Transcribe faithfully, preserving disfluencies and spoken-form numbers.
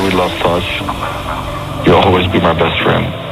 we lost touch. You'll always be my best friend.